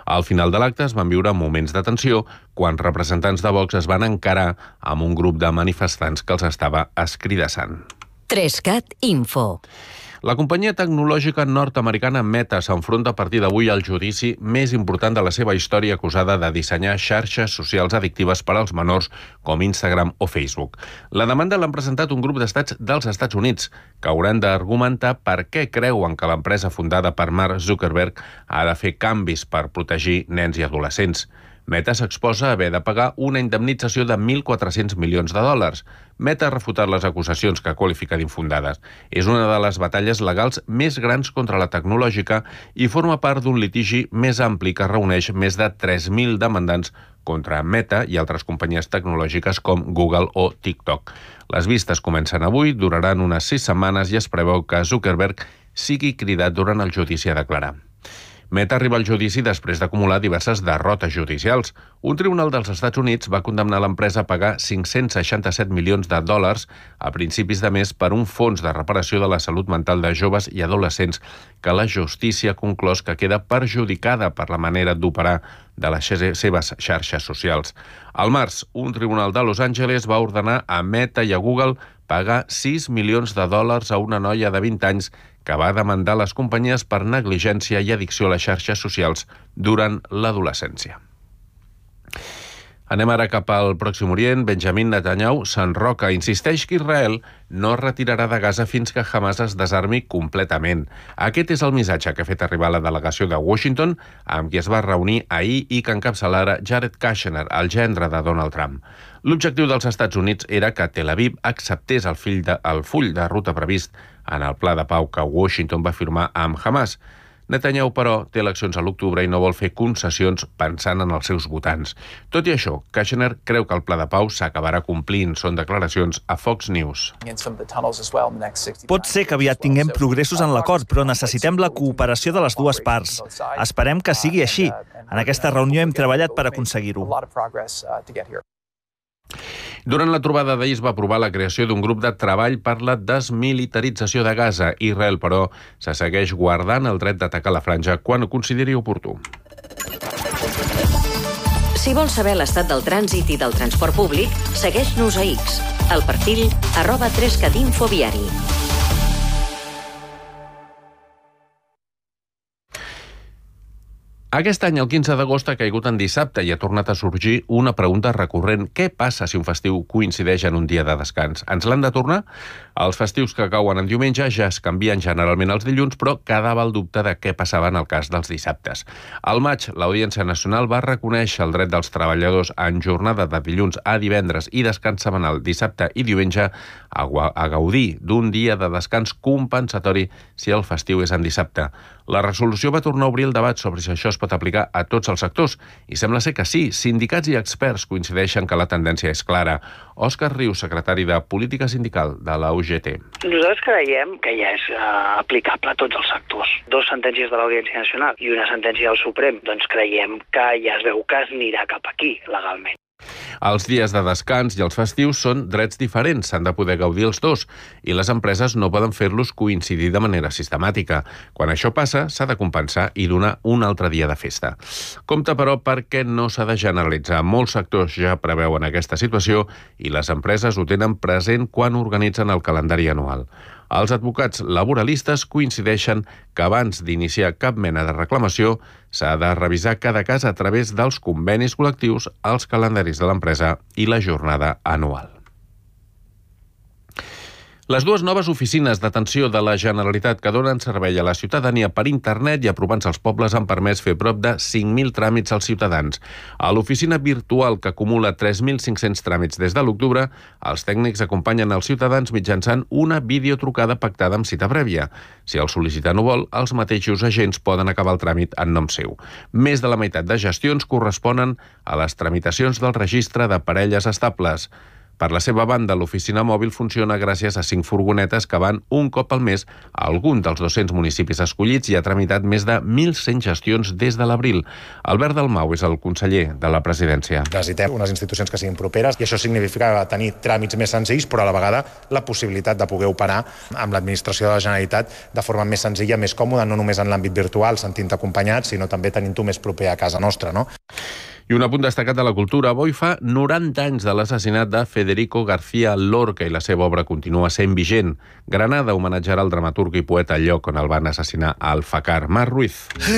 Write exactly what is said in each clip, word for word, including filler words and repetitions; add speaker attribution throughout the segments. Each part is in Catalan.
Speaker 1: Al final de l'acte es van viure moments de tensió quan representants de Vox es van encarar amb un grup de manifestants que els estava escridassant.
Speaker 2: tres cat Info.
Speaker 1: La companyia tecnològica nord-americana Meta s'enfronta a partir d'avui al judici més important de la seva història, acusada de dissenyar xarxes socials addictives per als menors com Instagram o Facebook. La demanda l'han presentat un grup d'estats dels Estats Units, que hauran d'argumentar per què creuen que l'empresa fundada per Mark Zuckerberg ha de fer canvis per protegir nens i adolescents. Meta s'exposa a haver de pagar una indemnització de mil quatre-cents milions de dòlars. Meta ha refutat les acusacions que qualifica d'infundades. És una de les batalles legals més grans contra la tecnològica i forma part d'un litigi més ampli que reuneix més de tres mil demandants contra Meta i altres companyies tecnològiques com Google o TikTok. Les vistes comencen avui, duraran unes sis setmanes i es preveu que Zuckerberg sigui cridat durant el judici a declarar. Meta arriba al judici després d'acumular diverses derrotes judicials. Un tribunal dels Estats Units va condemnar l'empresa a pagar cinc-cents seixanta-set milions de dòlars a principis de mes per un fons de reparació de la salut mental de joves i adolescents que la justícia ha conclòs que queda perjudicada per la manera d'operar de les seves xarxes socials. Al març, un tribunal de Los Angeles va ordenar a Meta i a Google pagar sis milions de dòlars a una noia de vint anys que va demandar les companyies per negligència i addicció a les xarxes socials durant l'adolescència. Anem ara cap al Pròxim Orient. Benjamin Netanyahu s'enroca. Insisteix que Israel no es retirarà de Gaza fins que Hamas es desarmi completament. Aquest és el missatge que ha fet arribar la delegació de Washington, amb qui es va reunir ahir i que encapçalara Jared Kushner, el gendre de Donald Trump. L'objectiu dels Estats Units era que Tel Aviv acceptés el, fill de, el full de ruta previst en el pla de pau que Washington va firmar amb Hamas. Netanyahu, però, té eleccions a l'octubre i no vol fer concessions pensant en els seus votants. Tot i això, Kushner creu que el pla de pau s'acabarà complint. Són declaracions a Fox News.
Speaker 3: Pot ser que aviat tinguem progressos en l'acord, però necessitem la cooperació de les dues parts. Esperem que sigui així. En aquesta reunió hem treballat per aconseguir-ho.
Speaker 1: Durant la trobada d'ahir es va aprovar la creació d'un grup de treball per la desmilitarització de Gaza. Israel, però, se segueix guardant el dret d'atacar la franja quan ho consideri oportú.
Speaker 2: Si vols saber l'estat del trànsit i del transport públic, segueix-nos a X, al perfil arroba tres cat info viari.
Speaker 1: Aquest any, el quinze d'agost, ha caigut en dissabte i ha tornat a sorgir una pregunta recurrent. Què passa si un festiu coincideix en un dia de descans? Ens l'han de tornar? Els festius que cauen en diumenge ja es canvien generalment els dilluns, però quedava el dubte de què passava en el cas dels dissabtes. Al maig, l'Audiència Nacional va reconèixer el dret dels treballadors en jornada de dilluns a divendres i descans setmanal dissabte i diumenge a gaudir d'un dia de descans compensatori si el festiu és en dissabte. La resolució va tornar a obrir el debat sobre si això es pot aplicar a tots els sectors, i sembla ser que sí. Sindicats i experts coincideixen que la tendència és clara. Òscar Rius, secretari de Política Sindical de la U G T.
Speaker 4: Nosaltres creiem que ja és uh, aplicable a tots els sectors. Dos sentències de l'Audiència Nacional i una sentència del Suprem, doncs creiem que ja es veu que es anirà cap aquí, legalment.
Speaker 1: Els dies de descans i els festius són drets diferents, s'han de poder gaudir els dos, i les empreses no poden fer-los coincidir de manera sistemàtica. Quan això passa, s'ha de compensar i donar un altre dia de festa. Compte, però, perquè no s'ha de generalitzar. Molts sectors ja preveuen aquesta situació i les empreses ho tenen present quan organitzen el calendari anual. Els advocats laboralistes coincideixen que abans d'iniciar cap mena de reclamació s'ha de revisar cada cas a través dels convenis col·lectius, els calendaris de l'empresa i la jornada anual. Les dues noves oficines d'atenció de la Generalitat que donen servei a la ciutadania per internet i aprovant-se als pobles han permès fer prop de cinc mil tràmits als ciutadans. A l'oficina virtual, que acumula tres mil cinc-cents tràmits des de l'octubre, els tècnics acompanyen els ciutadans mitjançant una videotrucada pactada amb cita prèvia. Si el sol·licitant ho vol, els mateixos agents poden acabar el tràmit en nom seu. Més de la meitat de gestions corresponen a les tramitacions del registre de parelles estables. Per la seva banda, l'oficina mòbil funciona gràcies a cinc furgonetes que van un cop al mes a algun dels dos-cents municipis escollits i ha tramitat més de mil cent gestions des de l'abril. Albert Dalmau és el conseller de la presidència.
Speaker 5: Necessitem unes institucions que siguin properes i això significa tenir tràmits més senzills, però a la vegada la possibilitat de poder operar amb l'administració de la Generalitat de forma més senzilla, més còmoda, no només en l'àmbit virtual, sentint-te acompanyat, sinó també tenint-ho més proper a casa nostra, no?
Speaker 1: I un apunt destacat de la cultura. Avui fa noranta anys de l'assassinat de Federico García Lorca i la seva obra continua sent vigent. Granada homenatjarà el dramaturg i poeta al lloc on el van assassinar a Alfacar. Mar Ruiz.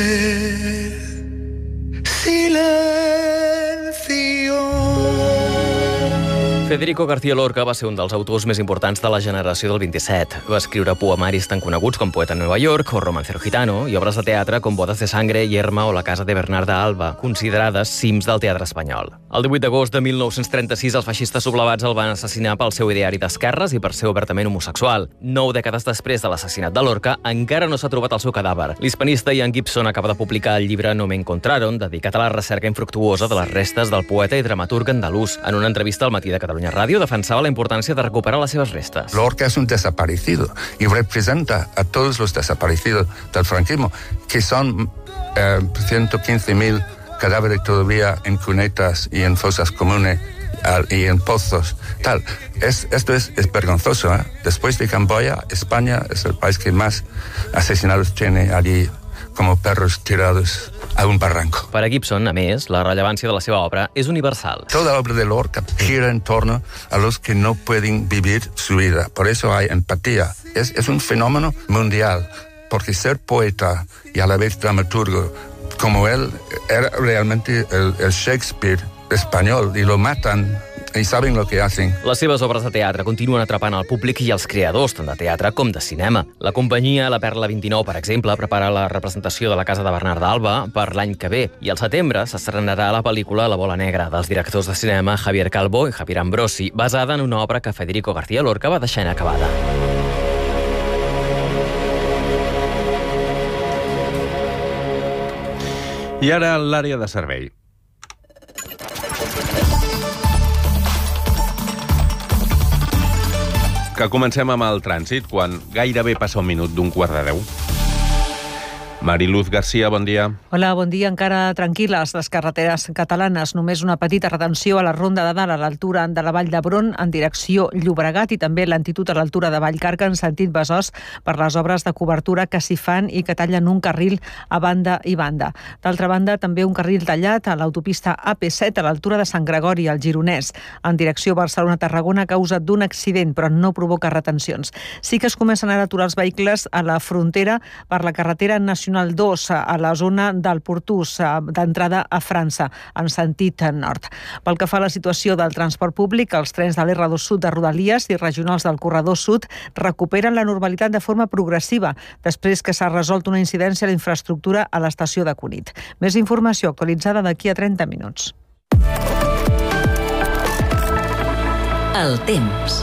Speaker 6: Federico García Lorca va ser un dels autors més importants de la generació del vint-i-set. Va escriure poemaris tan coneguts com Poeta en Nova York o Romancero Gitano i obres de teatre com Bodas de Sangre, Yerma o La casa de Bernarda Alba, considerades cims del teatre espanyol. El divuit d'agost de mil nou-cents trenta-sis, els feixistes sublevats el van assassinar pel seu ideari d'esquerres i per ser obertament homosexual. Nou dècades després de l'assassinat de Lorca, encara no s'ha trobat el seu cadàver. L'hispanista Ian Gibson acaba de publicar el llibre No me encontraron, dedicat a la recerca infructuosa de les restes del poeta i dramaturg andalús. En una entrevista al Matí de Catalunya Ràdio defensava la importància de recuperar les seves restes.
Speaker 7: Lorca es un desaparecido y representa a todos los desaparecidos del franquismo, que son eh, ciento quince mil cadáveres todavía en cunetas y en fosas comunes y en pozos. Tal. Es, esto es, es vergonzoso, ¿eh? Después de Camboya, España es el país que más asesinados tiene allí como perros tirados a un barranco.
Speaker 6: Per a Gibson, a més, la rellevància de la seva obra és universal.
Speaker 7: Toda la obra de Lorca gira en torno a los que no pueden vivir su vida. Por eso hay empatía. Es, es un fenómeno mundial, porque ser poeta y a la vez dramaturgo, como él, era realmente el, el Shakespeare español, y lo matan i saben lo que hacen.
Speaker 6: Les seves obres de teatre continuen atrapant el públic i els creadors, tant de teatre com de cinema. La companyia La Perla vint-i-nou, per exemple, prepara la representació de La casa de Bernarda Alba per l'any que ve. I al setembre s'estrenarà la pel·lícula La bola negra, dels directors de cinema Javier Calvo i Javier Ambrosi, basada en una obra que Federico García Lorca va deixar inacabada.
Speaker 1: I ara l'àrea de servei. Que comencem amb el trànsit, quan gairebé passa un minut d'un quart de deu. Mariluz García, bon dia.
Speaker 8: Hola, bon dia. Encara tranquil·les les carreteres catalanes. Només una petita retenció a la Ronda de Dalt, a l'altura de la Vall d'Hebron, en direcció Llobregat, i també lentitud a l'altura de Vallcarca, en sentit Besòs, per les obres de cobertura que s'hi fan i que tallen un carril a banda i banda. D'altra banda, també un carril tallat a l'autopista A P set, a l'altura de Sant Gregori, al Gironès, en direcció Barcelona-Tarragona, a causa d'un accident, però no provoca retencions. Sí que es comencen a aturar els vehicles a la frontera per la carretera nacional dos, a la zona del Portús, d'entrada a França, en sentit nord. Pel que fa a la situació del transport públic, els trens de l'R dos Sud de Rodalies i regionals del Corredor Sud recuperen la normalitat de forma progressiva, després que s'ha resolt una incidència a la infraestructura a l'estació de Cunit. Més informació actualitzada d'aquí a trenta minuts.
Speaker 2: El temps.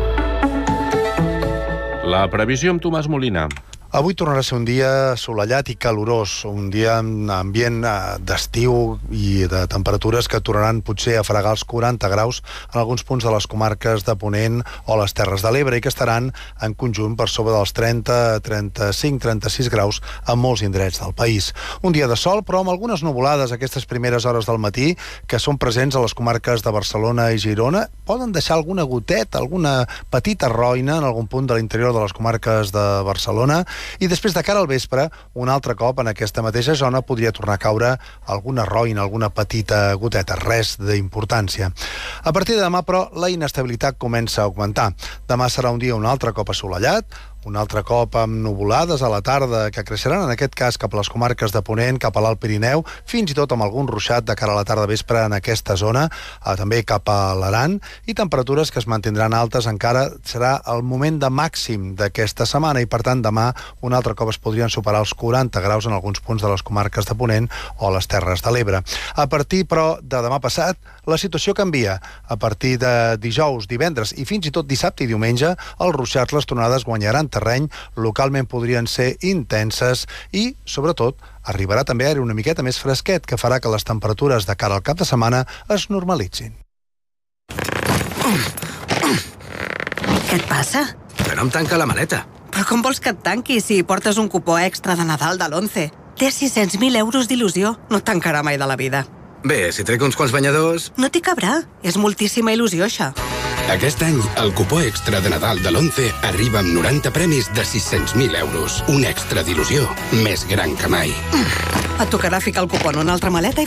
Speaker 1: La previsió amb Tomàs Molina.
Speaker 9: Avui tornarà a ser un dia assolellat i calorós, un dia amb ambient d'estiu i de temperatures que tornaran potser a fregar els quaranta graus en alguns punts de les comarques de Ponent o les Terres de l'Ebre i que estaran en conjunt per sobre dels trenta, trenta-cinc, trenta-sis graus a molts indrets del país. Un dia de sol, però amb algunes nuvolades aquestes primeres hores del matí que són presents a les comarques de Barcelona i Girona. Poden deixar alguna goteta, alguna petita roina en algun punt de l'interior de les comarques de Barcelona. I després, de cara al vespre, un altre cop en aquesta mateixa zona podria tornar a caure alguna roina, alguna petita goteta, res d'importància. A partir de demà, però, la inestabilitat comença a augmentar. Demà serà un dia un altre cop assolellat, un altre cop amb nuvolades a la tarda que creixeran en aquest cas cap a les comarques de Ponent, cap a l'Alt Pirineu, fins i tot amb algun ruixat de cara a la tarda vespre en aquesta zona, eh, també cap a l'Aran, i temperatures que es mantindran altes encara. Serà el moment de màxim d'aquesta setmana i per tant demà un altre cop es podrien superar els quaranta graus en alguns punts de les comarques de Ponent o les Terres de l'Ebre. A partir, però, de demà passat, la situació canvia. A partir de dijous, divendres i fins i tot dissabte i diumenge, els ruixats, les tronades guanyaran terreny, localment podrien ser intenses i, sobretot, arribarà també a haver una miqueta més fresquet que farà que les temperatures de cara al cap de setmana es normalitzin.
Speaker 10: Què et passa?
Speaker 11: Que no em tanca la maleta.
Speaker 10: Però com vols que et tanqui si portes un cupó extra de Nadal de l'Once? Té sis-cents mil euros d'il·lusió. No et tancarà mai de la vida.
Speaker 11: Bé, si trec uns quants banyadors...
Speaker 10: No t'hi cabrà. És moltíssima il·lusió, això.
Speaker 12: Aquest any, el cupó extra de Nadal de l'Once arriba amb noranta premis de sis-cents mil euros. Un extra d'il·lusió més gran que mai.
Speaker 10: Et tocarà ficar el cupó en una altra maleta i